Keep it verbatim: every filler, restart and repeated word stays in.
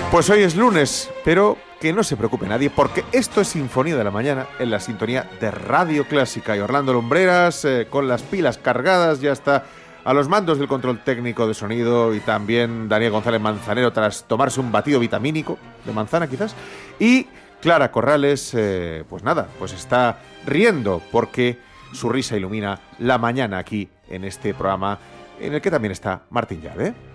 Pues hoy es lunes, pero que no se preocupe nadie, porque esto es Sinfonía de la Mañana en la sintonía de Radio Clásica. Y Orlando Lumbreras, eh, con las pilas cargadas, ya está a los mandos del control técnico de sonido, y también Daniel González Manzanero tras tomarse un batido vitamínico de manzana quizás. Y Clara Corrales, eh, pues nada, pues está riendo porque su risa ilumina la mañana aquí en este programa en el que también está Martín Llave.